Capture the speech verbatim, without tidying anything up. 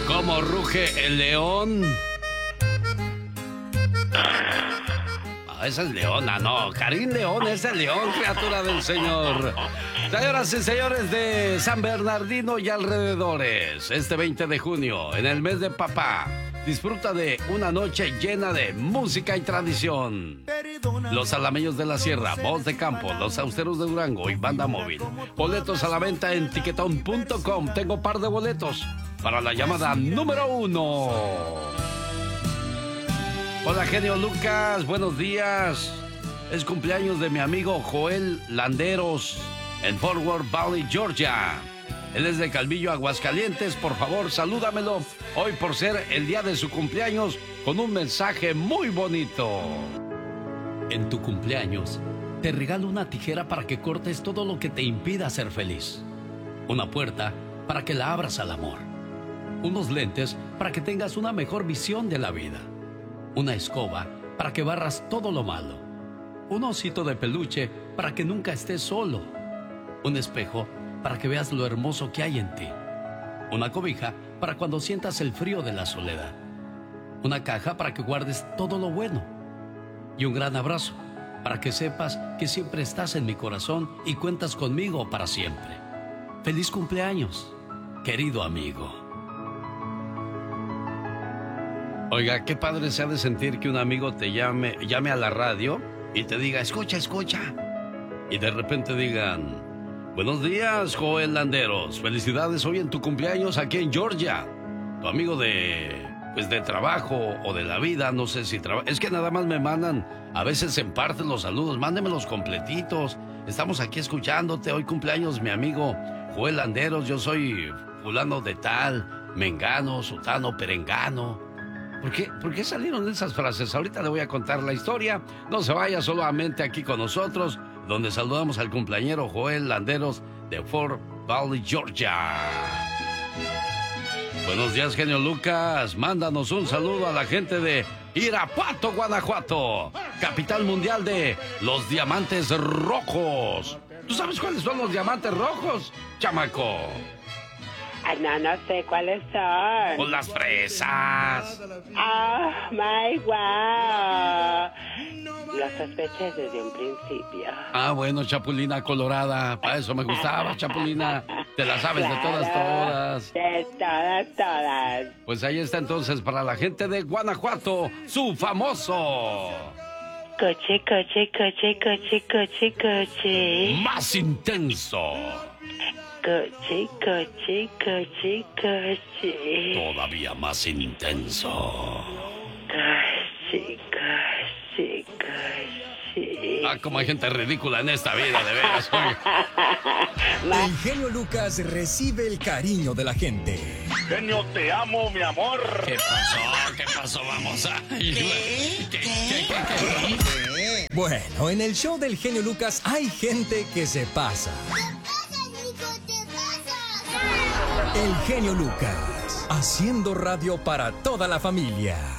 ¿Cómo ruge el león? Ah, esa es Leona, no. Karim León es el león, criatura del Señor. Señoras y señores de San Bernardino y alrededores, este veinte de junio, en el mes de papá, disfruta de una noche llena de música y tradición. Los Alameños de la Sierra, Voz de Campo, Los Austeros de Durango y Banda Móvil. Boletos a la venta en tiquetón punto com. Tengo par de boletos para la llamada número uno. Hola, genio Lucas, buenos días. Es cumpleaños de mi amigo Joel Landeros en Fort Worth Valley, Georgia. Él es de Calvillo, Aguascalientes. Por favor, salúdamelo hoy por ser el día de su cumpleaños con un mensaje muy bonito. En tu cumpleaños, te regalo una tijera para que cortes todo lo que te impida ser feliz. Una puerta para que la abras al amor. Unos lentes para que tengas una mejor visión de la vida. Una escoba para que barras todo lo malo. Un osito de peluche para que nunca estés solo. Un espejo para que veas lo hermoso que hay en ti. Una cobija para cuando sientas el frío de la soledad. Una caja para que guardes todo lo bueno. Y un gran abrazo para que sepas que siempre estás en mi corazón y cuentas conmigo para siempre. ¡Feliz cumpleaños, querido amigo! Oiga, qué padre se ha de sentir que un amigo te llame, llame a la radio y te diga, escucha, escucha. Y de repente digan, buenos días, Joel Landeros. Felicidades hoy en tu cumpleaños aquí en Georgia. Tu amigo de, pues de trabajo o de la vida, no sé si trabaja. Es que nada más me mandan, a veces en parte los saludos, mándemelos completitos. Estamos aquí escuchándote. Hoy cumpleaños mi amigo Joel Landeros. Yo soy fulano de tal, mengano, sutano, perengano. ¿Por qué, ¿Por qué salieron esas frases? Ahorita le voy a contar la historia. No se vaya solamente aquí con nosotros, donde saludamos al cumpleañero Joel Landeros de Fort Valley, Georgia. Buenos días, genio Lucas. Mándanos un saludo a la gente de Irapuato, Guanajuato, capital mundial de los diamantes rojos. ¿Tú sabes cuáles son los diamantes rojos, chamaco? Ah, no, no sé cuáles son. Pues las fresas. Oh, my wow. Lo sospeché desde un principio. Ah, bueno, Chapulina Colorada. Para eso me gustaba, Chapulina. Te la sabes claro, de todas, todas. De todas, todas. Pues ahí está entonces para la gente de Guanajuato, su famoso... Coche, coche, coche, coche, coche, coche. Más intenso. Coche, coche, coche, coche. Todavía más intenso. Coche, coche, coche. Ah, como hay gente ridícula en esta vida, de veras. El genio Lucas recibe el cariño de la gente. Genio, te amo, mi amor. ¿Qué pasó? ¿Qué pasó? Vamos a... ¿Qué? ¿Qué? ¿Qué? ¿Qué? ¿Qué? Bueno, en el show del genio Lucas hay gente que se pasa. El genio Lucas, haciendo radio para toda la familia.